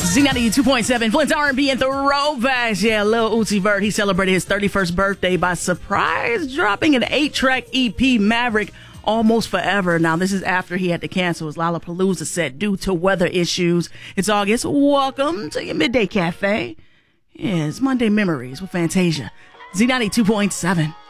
Z92.7, Flint's R&B and throwbacks. Yeah, Lil Uzi Vert, he celebrated his 31st birthday by surprise dropping an 8-track EP, Maverick, Almost Forever. Now, this is after he had to cancel his Lollapalooza set due to weather issues. It's August. Welcome to your Midday Cafe. Yeah, it's Monday Memories with Fantasia. Z92.7.